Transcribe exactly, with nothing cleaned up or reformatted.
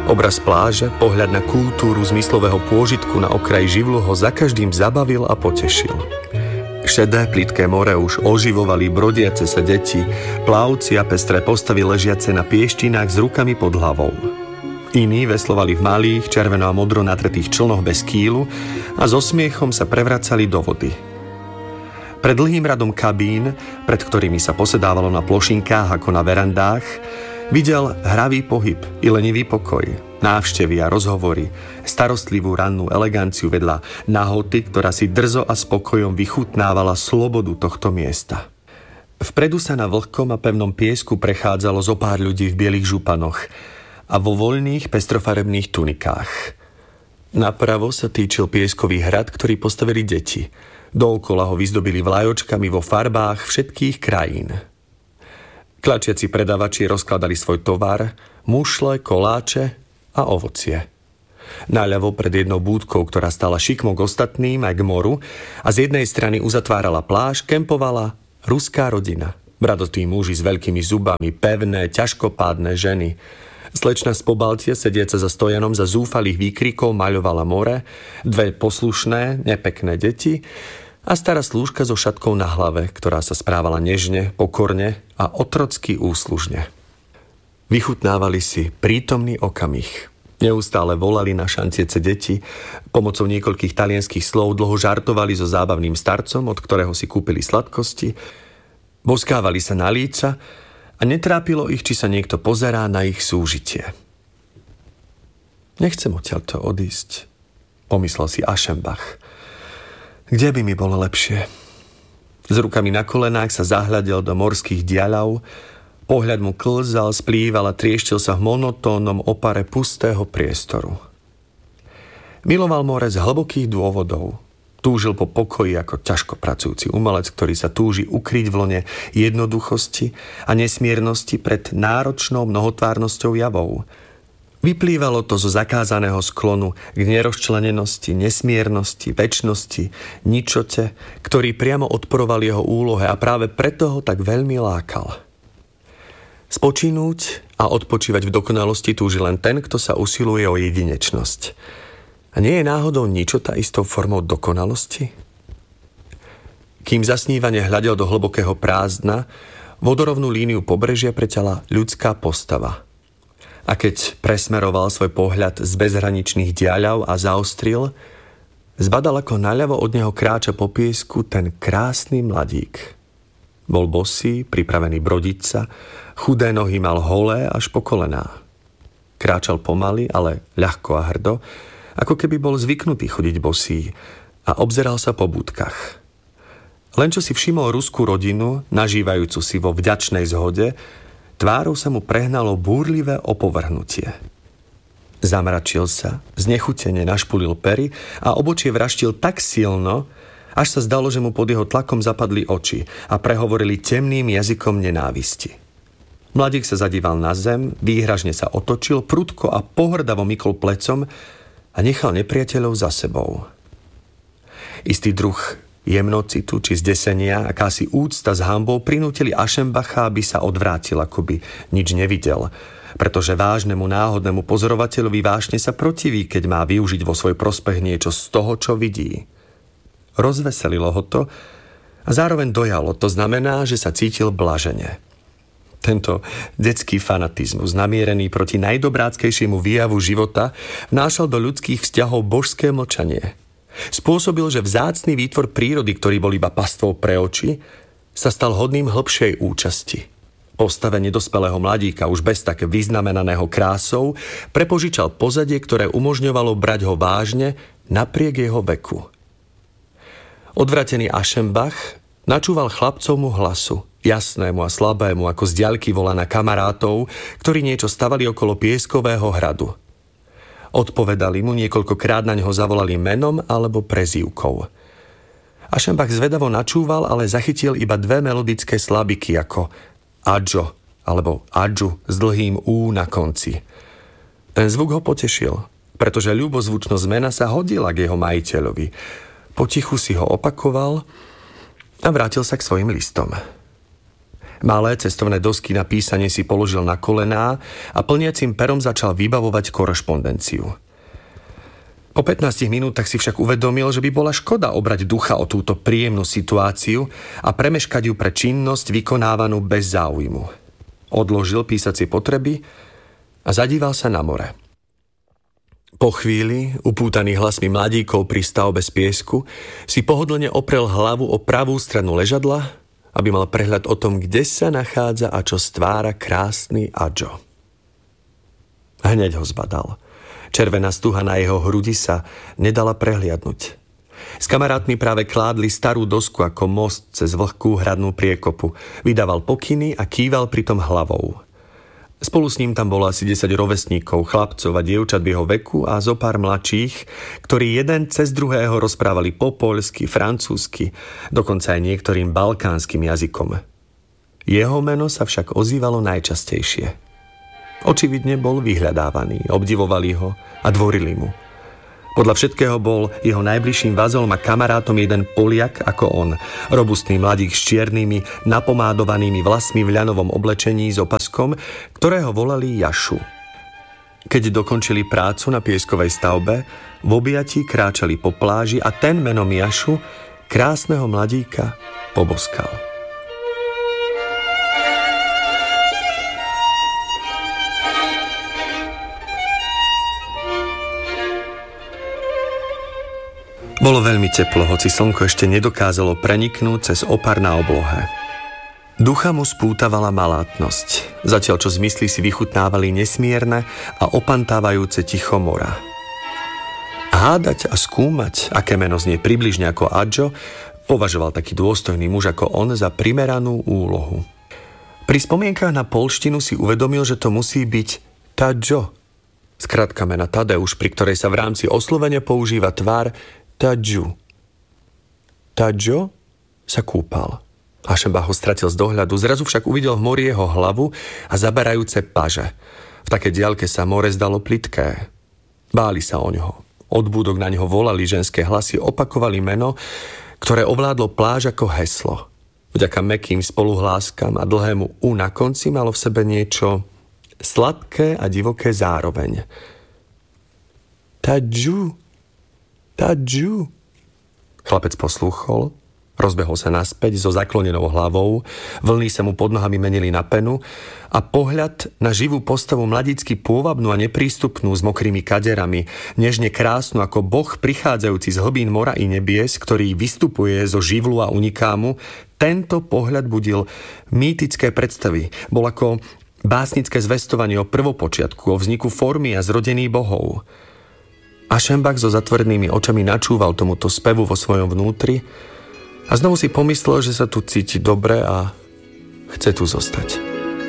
Obraz pláže, pohľad na kultúru zmyslového pôžitku na okraji živlu ho za každým zabavil a potešil. Šedé, plitké more už oživovali brodiace sa deti, plavci a pestré postavy ležiace na pieštinách s rukami pod hlavou. Iní veslovali v malých, červeno a modro natretých člnoch bez kýlu a so smiechom sa prevracali do vody. Pred dlhým radom kabín, pred ktorými sa posedávalo na plošinkách ako na verandách, videl hravý pohyb i lenivý pokoj, návštevy a rozhovory, starostlivú rannú eleganciu vedľa nahoty, ktorá si drzo a spokojom vychutnávala slobodu tohto miesta. Vpredu sa na vlhkom a pevnom piesku prechádzalo zo pár ľudí v bielých županoch a vo voľných pestrofarebných tunikách. Napravo sa týčil pieskový hrad, ktorý postavili deti. Dookola ho vyzdobili vlajočkami vo farbách všetkých krajín. Klačiaci predavači rozkladali svoj tovar, mušle, koláče a ovocie. Naľavo pred jednou búdkou, ktorá stála šikmo k ostatným aj k moru a z jednej strany uzatvárala pláž, kempovala ruská rodina. Bradotí muži s veľkými zubami, pevné, ťažkopádne ženy. Slečna z Pobaltia, sediaca za stojanom za zúfalých výkrikov, maľovala more, dve poslušné, nepekné deti a stará slúžka so šatkou na hlave, ktorá sa správala nežne, pokorne a otrocky úslužne. Vychutnávali si prítomný okamih. Neustále volali na šantiece deti, pomocou niekoľkých talianských slov dlho žartovali so zábavným starcom, od ktorého si kúpili sladkosti, boskávali sa na líca a netrápilo ich, či sa niekto pozerá na ich súžitie. Nechcem odtiaľto odísť, pomyslel si Aschenbach. Kde by mi bolo lepšie? S rukami na kolenách sa zahľadel do morských diaľav, pohľad mu klzal, splýval a trieštil sa v monotónnom opare pustého priestoru. Miloval more z hlbokých dôvodov. Túžil po pokoji ako ťažko pracujúci umelec, ktorý sa túži ukryť v lone jednoduchosti a nesmiernosti pred náročnou mnohotvárnosťou javov. Vyplývalo to zo zakázaného sklonu k nerozčlenenosti, nesmiernosti, večnosti, ničote, ktorý priamo odporoval jeho úlohe a práve preto ho tak veľmi lákal. Spočinúť a odpočívať v dokonalosti túži len ten, kto sa usiluje o jedinečnosť. A nie je náhodou ničota istou formou dokonalosti? Kým zasnívanie hľadel do hlbokého prázdna, vodorovnú líniu pobrežia preťala ľudská postava. A keď presmeroval svoj pohľad z bezhraničných diaľav a zaostril, zbadal, ako naľavo od neho kráča po piesku ten krásny mladík. Bol bosý, pripravený brodiť sa, chudé nohy mal holé až po kolená. Kráčal pomaly, ale ľahko a hrdo, ako keby bol zvyknutý chodiť bosý a obzeral sa po budkách. Len čo si všimol ruskú rodinu, nažívajúcu si vo vďačnej zhode, tvárou sa mu prehnalo búrlivé opovrhnutie. Zamračil sa, znechutene našpulil pery a obočie vraštil tak silno, až sa zdalo, že mu pod jeho tlakom zapadli oči a prehovorili temným jazykom nenávisti. Mladík sa zadíval na zem, výhražne sa otočil, prudko a pohrdavo mykol plecom a nechal nepriateľov za sebou. Istý druh jemnocitu či zdesenia, akási úcta s hanbou prinútili Aschenbacha, aby sa odvrátil, ako by nič nevidel, pretože vážnemu náhodnému pozorovateľovi vášne sa protiví, keď má využiť vo svoj prospech niečo z toho, čo vidí. Rozveselilo ho to a zároveň dojalo, to znamená, že sa cítil blažene. Tento detský fanatizmus, namierený proti najdobráckejšiemu výjavu života, vnášal do ľudských vzťahov božské mlčanie. Spôsobil, že vzácny výtvor prírody, ktorý bol iba pastvou pre oči, sa stal hodným hlbšej účasti. Postave nedospelého mladíka, už bez tak vyznamenaného krásou, prepožičal pozadie, ktoré umožňovalo brať ho vážne napriek jeho veku. Odvratený Aschenbach načúval chlapcovmu hlasu, jasnému a slabému, ako z diaľky volá na kamarátov, ktorí niečo stavali okolo pieskového hradu. Odpovedali mu, niekoľkokrát na ňo zavolali menom alebo prezývkou. Aschenbach zvedavo načúval, ale zachytil iba dve melodické slabiky ako Adžo alebo Adžu s dlhým ú na konci. Ten zvuk ho potešil, pretože ľubozvučnosť mena sa hodila k jeho majiteľovi. Potichu si ho opakoval a vrátil sa k svojim listom. Malé cestovné dosky na písanie si položil na kolená a plniacim perom začal vybavovať korešpondenciu. Po pätnástich minútach si však uvedomil, že by bola škoda obrať ducha o túto príjemnú situáciu a premeškať ju pre činnosť vykonávanú bez záujmu. Odložil písacie potreby a zadíval sa na more. Po chvíli, upútaný hlasmi mladíkov pri stavbe z piesku, si pohodlne oprel hlavu o pravú stranu ležadla, aby mal prehľad o tom, kde sa nachádza a čo stvára krásny Adžo. Hneď ho zbadal. Červená stuha na jeho hrudi sa nedala prehliadnuť. S kamarátmi práve kládli starú dosku ako most cez vlhkú hradnú priekopu. Vydával pokyny a kýval pritom hlavou. Spolu s ním tam bolo asi desať rovesníkov, chlapcov a dievčat v jeho veku a zo pár mladších, ktorí jeden cez druhého rozprávali po poľsky, francúzsky, dokonca aj niektorým balkánskym jazykom. Jeho meno sa však ozývalo najčastejšie. Očividne bol vyhľadávaný, obdivovali ho a dvorili mu. Podľa všetkého bol jeho najbližším vazolom a kamarátom jeden Poliak ako on, robustný mladík s čiernymi, napomádovanými vlasmi v ľanovom oblečení s opaskom, ktorého volali Jašu. Keď dokončili prácu na pieskovej stavbe, v objatí kráčali po pláži a ten menom Jašu, krásneho mladíka, poboskal. Bolo veľmi teplo, hoci slnko ešte nedokázalo preniknúť cez opar na oblohe. Ducha mu spútavala malátnosť, zatiaľ čo zmysly si vychutnávali nesmierne a opantávajúce ticho mora. Hádať a skúmať, aké meno znie približne ako Adžo, považoval taký dôstojný muž ako on za primeranú úlohu. Pri spomienkach na poľštinu si uvedomil, že to musí byť Tadžo, skratka mena Tadeuš, pri ktorej sa v rámci oslovenia používa tvár Tadžu. Tadžo sa kúpal. Ašenbach ho stratil z dohľadu, zrazu však uvidel v mori jeho hlavu a zaberajúce paže. V takej diaľke sa more zdalo plitké. Báli sa o ňoho. Od búdok na ňoho volali ženské hlasy, opakovali meno, ktoré ovládlo pláž ako heslo. Vďaka mäkkým spoluhláskam a dlhému U na konci malo v sebe niečo sladké a divoké zároveň. Tadžu. Tadžu. Chlapec poslúchol, rozbehol sa naspäť so zaklonenou hlavou, vlny sa mu pod nohami menili na penu a pohľad na živú postavu mladícky pôvabnú a neprístupnú s mokrými kaderami, nežne krásnu ako boh prichádzajúci z hlbín mora i nebies, ktorý vystupuje zo živlu a uniká mu, tento pohľad budil mýtické predstavy. Bol ako básnické zvestovanie o prvopočiatku, o vzniku formy a zrodení bohov. Ašenbach so zatvorenými očami načúval tomuto spevu vo svojom vnútri a znovu si pomyslel, že sa tu cíti dobre a chce tu zostať.